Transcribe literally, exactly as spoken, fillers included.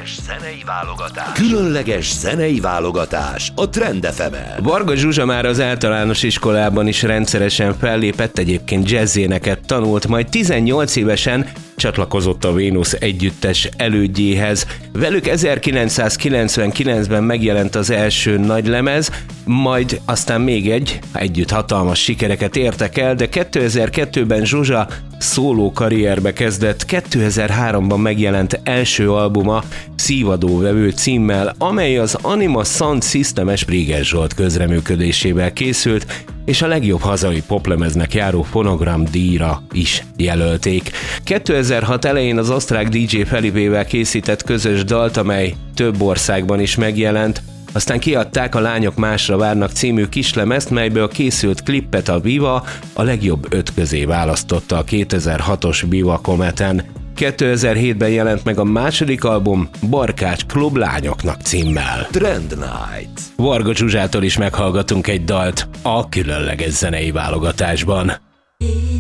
Különleges zenei válogatás. Különleges zenei válogatás a Trend ef emen. Varga Zsuzsa már az általános iskolában is rendszeresen fellépett, egyébként jazz-éneket tanult, majd tizennyolc évesen csatlakozott a Vénusz együttes elődjéhez. Velük ezerkilencszázkilencvenkilencben megjelent az első nagylemez, majd aztán még egy, együtt hatalmas sikereket értek el, de kétezer-kettőben Zsuzsa szóló karrierbe kezdett, kétezer-háromban megjelent első albuma Szívadóvevő címmel, amely az Anima Sound System-es Príger Zsolt közreműködésével készült, és a legjobb hazai poplemeznek járó Fonogram díjra is jelölték. kétezer-hat elején az osztrák dé dzsé Felipével készített közös dalt, amely több országban is megjelent, aztán kiadták a Lányok másra várnak című kislemezt, melyből készült klippet a Viva a legjobb öt közé választotta a kétezer-hatos Viva Cometen. kétezer-hétben jelent meg a második album Barkács Klub Lányoknak címmel. Trend Night. Varga Zsuzsától is meghallgatunk egy dalt a különleges zenei válogatásban.